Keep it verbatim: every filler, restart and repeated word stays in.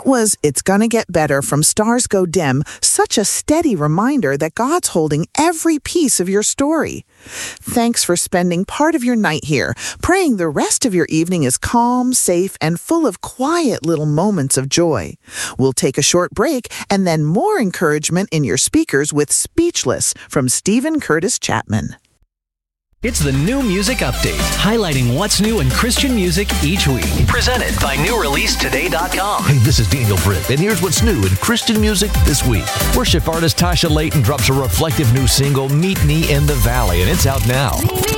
was It's Gonna Get Better from Stars Go Dim such a steady reminder that God's holding every piece of your story. Thanks for spending part of your night here, praying the rest of your evening is calm, safe, and full of quiet little moments of joy. We'll take a short break and then more encouragement in your speakers with Speechless from Stephen Curtis Chapman. It's the New Music Update, highlighting what's new in Christian music each week. Presented by new release today dot com. Hey, this is Daniel Britt, and here's what's new in Christian music this week. Worship artist Tasha Layton drops a reflective new single, Meet Me in the Valley, and it's out now.